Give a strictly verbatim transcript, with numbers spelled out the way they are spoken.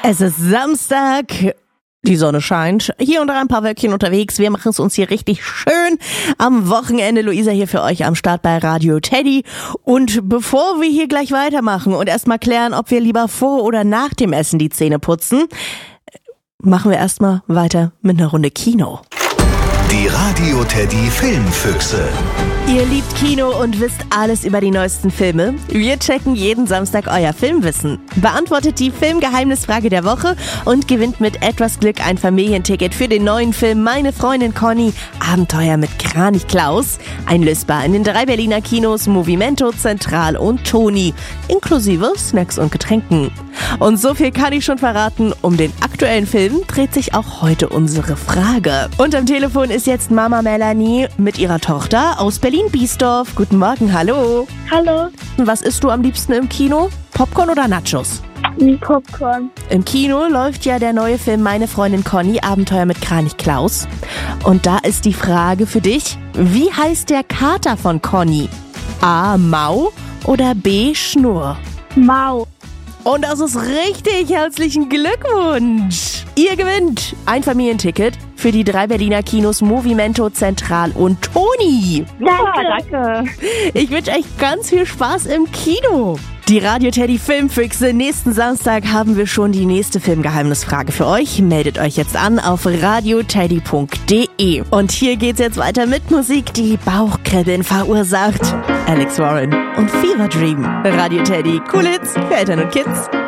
Es ist Samstag, die Sonne scheint, hier und da ein paar Wölkchen unterwegs. Wir machen es uns hier richtig schön am Wochenende. Luisa hier für euch am Start bei Radio Teddy. Und bevor wir hier gleich weitermachen und erstmal klären, ob wir lieber vor oder nach dem Essen die Zähne putzen, machen wir erstmal weiter mit einer Runde Kino. Die Radio Teddy Filmfüchse. Ihr liebt Kino und wisst alles über die neuesten Filme? Wir checken jeden Samstag euer Filmwissen. Beantwortet die Filmgeheimnisfrage der Woche und gewinnt mit etwas Glück ein Familienticket für den neuen Film Meine Freundin Conny, Abenteuer mit Kranich Klaus. Einlösbar in den drei Berliner Kinos Movimento, Zentral und Toni, inklusive Snacks und Getränken. Und so viel kann ich schon verraten, um den aktuellen Film dreht sich auch heute unsere Frage. Und am Telefon ist jetzt Mama Melanie mit ihrer Tochter aus Berlin-Biesdorf. Guten Morgen, hallo. Hallo. Was isst du am liebsten im Kino? Popcorn oder Nachos? Popcorn. Im Kino läuft ja der neue Film Meine Freundin Conny, Abenteuer mit Kranich Klaus. Und da ist die Frage für dich, wie heißt der Kater von Conny? A. Mau oder B. Schnurr? Mau. Und das ist richtig. Herzlichen Glückwunsch. Ihr gewinnt ein Familienticket für die drei Berliner Kinos Movimento, Zentral und Toni. Danke. danke. Ich wünsche euch ganz viel Spaß im Kino. Die Radio Teddy Filmfüchse. Nächsten Samstag haben wir schon die nächste Filmgeheimnisfrage für euch. Meldet euch jetzt an auf radio teddy punkt de. Und hier geht's jetzt weiter mit Musik, die Bauchkribbeln verursacht. Alex Warren und Fever Dream. Radio Teddy, cool Hits für Eltern und Kids.